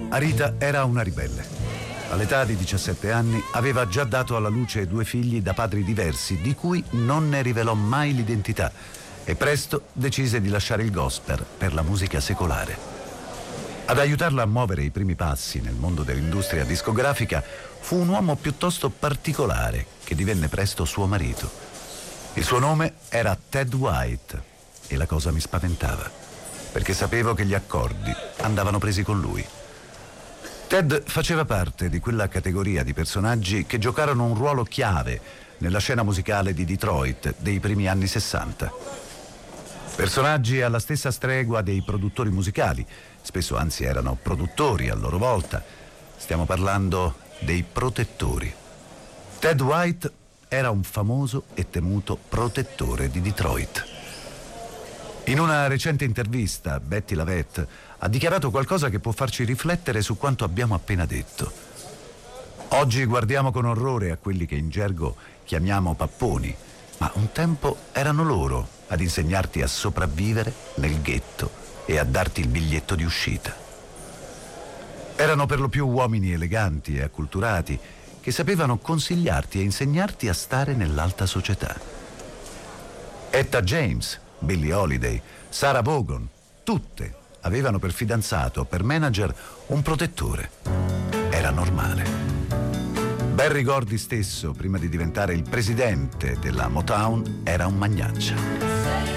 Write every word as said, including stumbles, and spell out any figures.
Arita era una ribelle. All'età di diciassette anni aveva già dato alla luce due figli da padri diversi, di cui non ne rivelò mai l'identità, e presto decise di lasciare il gospel per la musica secolare. Ad aiutarla a muovere i primi passi nel mondo dell'industria discografica fu un uomo piuttosto particolare che divenne presto suo marito. Il suo nome era Ted White e la cosa mi spaventava, perché sapevo che gli accordi andavano presi con lui. Ted faceva parte di quella categoria di personaggi che giocarono un ruolo chiave nella scena musicale di Detroit dei primi anni sessanta. Personaggi alla stessa stregua dei produttori musicali, spesso anzi erano produttori a loro volta. Stiamo parlando dei protettori. Ted White era un famoso e temuto protettore di Detroit. In una recente intervista, Betty Lavette ha dichiarato qualcosa che può farci riflettere su quanto abbiamo appena detto. Oggi guardiamo con orrore a quelli che in gergo chiamiamo papponi, ma un tempo erano loro ad insegnarti a sopravvivere nel ghetto e a darti il biglietto di uscita. Erano per lo più uomini eleganti e acculturati che sapevano consigliarti e insegnarti a stare nell'alta società. Etta James, Billie Holiday, Sarah Vaughan, tutte avevano per fidanzato o per manager un protettore. Era normale. Berry Gordy stesso, prima di diventare il presidente della Motown, era un magnaccia.